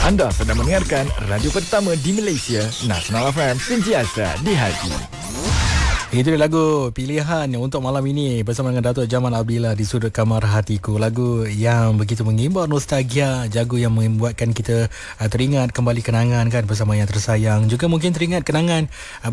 Anda sedang mendengarkan radio pertama di Malaysia, Nasional FM, sentiasa di hati. Itu dia lagu pilihan untuk malam ini bersama dengan Datuk Jamal Abdillah di Sudut Kamar Hatiku. Lagu yang begitu mengimbau nostalgia, lagu yang membuatkan kita teringat kembali kenangan kan bersama yang tersayang. Juga mungkin teringat kenangan